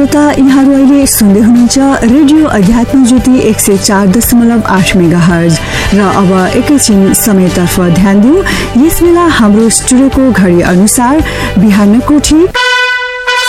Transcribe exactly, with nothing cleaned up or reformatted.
श्रोता यहाँहरू अहिले सुन्दै हुनुहुन्छ रेडियो अध्यात्म ज्योति एक सय चार दशमलव आठ मेगा हर्ज र अब एकैछिन समयतर्फ ध्यान दिउँ। यस बेला हाम्रो स्टुडियोको घडी अनुसार बिहानको ठीक